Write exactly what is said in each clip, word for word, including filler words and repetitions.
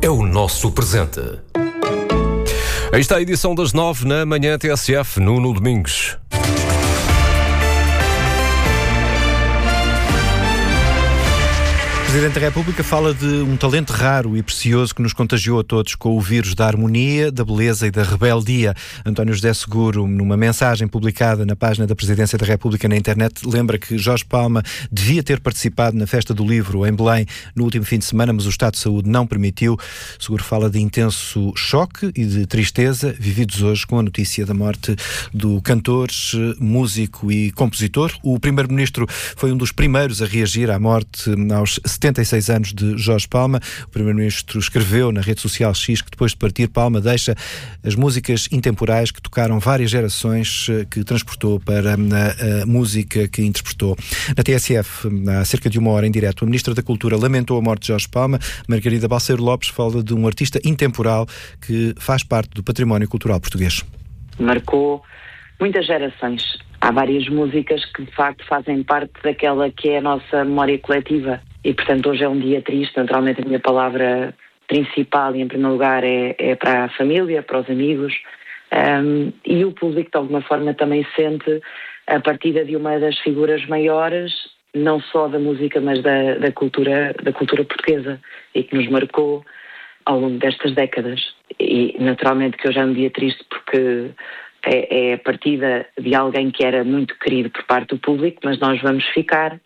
o nosso presente. Aí está a edição das nove na Manhã T S F, Nuno Domingos. O Presidente da República fala de um talento raro e precioso que nos contagiou a todos com o vírus da harmonia, da beleza e da rebeldia. António José Seguro, numa mensagem publicada na página da Presidência da República na internet, lembra que Jorge Palma devia ter participado na Festa do Livro em Belém no último fim de semana, mas o Estado de Saúde não permitiu. Seguro fala de intenso choque e de tristeza vividos hoje com a notícia da morte do cantor, músico e compositor. O Primeiro-Ministro foi um dos primeiros a reagir à morte aos setenta e seis anos de Jorge Palma. O Primeiro-Ministro escreveu na rede social X que depois de partir, Palma deixa as músicas intemporais que tocaram várias gerações, que transportou para a, a música que interpretou. Na T S F, há cerca de uma hora em direto, a Ministra da Cultura lamentou a morte de Jorge Palma. Margarida Balseiro Lopes fala de um artista intemporal que faz parte do património cultural português. Marcou muitas gerações. Há várias músicas que de facto fazem parte daquela que é a nossa memória coletiva. E, portanto, hoje é um dia triste. Naturalmente, a minha palavra principal e, em primeiro lugar, é, é para a família, para os amigos. Um, e o público, de alguma forma, também sente a partida de uma das figuras maiores, não só da música, mas da, da, cultura, da cultura portuguesa, e que nos marcou ao longo destas décadas. E, naturalmente, que hoje é um dia triste porque é, é a partida de alguém que era muito querido por parte do público, mas nós vamos ficar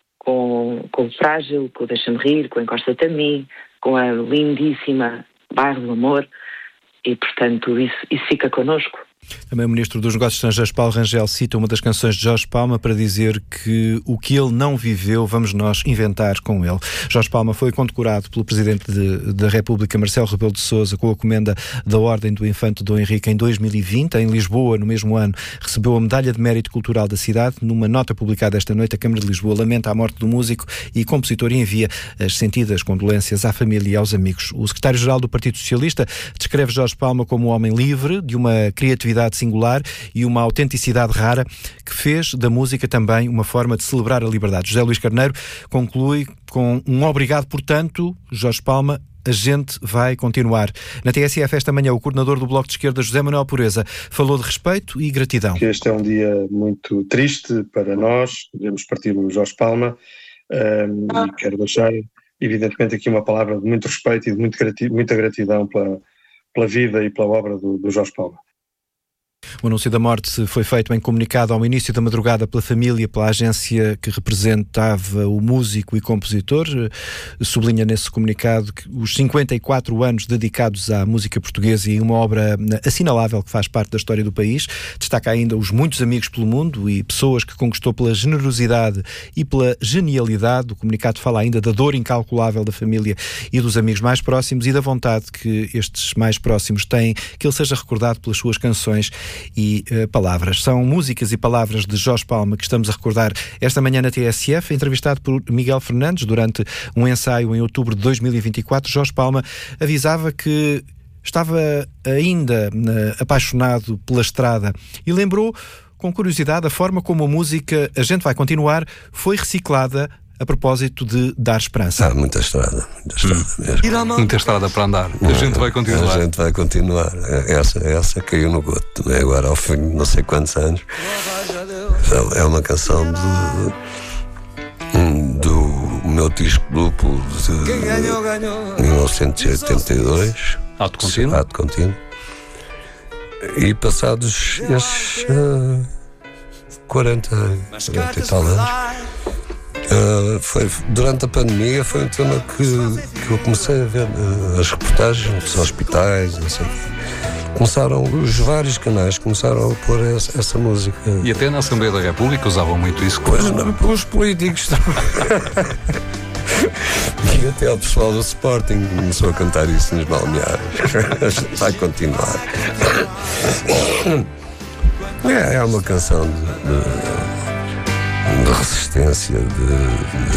com, com o Frágil, com o Deixa-me Rir, com a Encosta-te a Mim, com a lindíssima Bairro do Amor, e, portanto, isso, isso fica connosco. Também o Ministro dos Negócios Estrangeiros, Paulo Rangel, cita uma das canções de Jorge Palma para dizer que o que ele não viveu, vamos nós inventar com ele. Jorge Palma foi condecorado pelo Presidente de, da República, Marcelo Rebelo de Sousa, com a comenda da Ordem do Infante Dom Henrique em dois mil e vinte. Em Lisboa, no mesmo ano, recebeu a Medalha de Mérito Cultural da cidade. Numa nota publicada esta noite, a Câmara de Lisboa lamenta a morte do músico e compositor e envia as sentidas condolências à família e aos amigos. O secretário-geral do Partido Socialista descreve Jorge Palma como um homem livre, de uma criatividade singular e uma autenticidade rara, que fez da música também uma forma de celebrar a liberdade. José Luís Carneiro conclui com um obrigado, portanto, Jorge Palma, a gente vai continuar. Na T S F esta manhã, o coordenador do Bloco de Esquerda, José Manuel Pureza, falou de respeito e gratidão. Este é um dia muito triste para nós, devemos partir do Jorge Palma, um, e quero deixar, evidentemente, aqui uma palavra de muito respeito e de muito grati- muita gratidão pela, pela vida e pela obra do, do Jorge Palma. O anúncio da morte foi feito em comunicado ao início da madrugada pela família, pela agência que representava o músico e compositor. Sublinha nesse comunicado que os cinquenta e quatro anos dedicados à música portuguesa e uma obra assinalável que faz parte da história do país. Destaca ainda os muitos amigos pelo mundo e pessoas que conquistou pela generosidade e pela genialidade. O comunicado fala ainda da dor incalculável da família e dos amigos mais próximos e da vontade que estes mais próximos têm que ele seja recordado pelas suas canções e uh, palavras. São músicas e palavras de Jorge Palma que estamos a recordar esta manhã na T S F. Entrevistado por Miguel Fernandes durante um ensaio em outubro de dois mil e vinte e quatro, Jorge Palma avisava que estava ainda uh, apaixonado pela estrada e lembrou com curiosidade a forma como a música A Gente Vai Continuar foi reciclada a propósito de dar esperança. Há muita estrada, muita estrada hum. mesmo. Muita estrada para andar. A gente vai continuar. A gente vai continuar. Essa, essa caiu no goto. Agora, ao fim de não sei quantos anos, é uma canção do, do meu disco duplo de mil novecentos e oitenta e dois. Ato contínuo. Ato contínuo. E passados estes uh, quarenta, quarenta e tal anos, Uh, foi, durante a pandemia foi um tema que, que eu comecei a ver uh, as reportagens nos hospitais, não sei, começaram, os vários canais começaram a pôr essa, essa música. E até na Assembleia da República usavam muito isso. Pois não, os políticos e até o pessoal do Sporting começou a cantar isso nos balneários. Vai continuar. É, é uma canção de, de de resistência, de,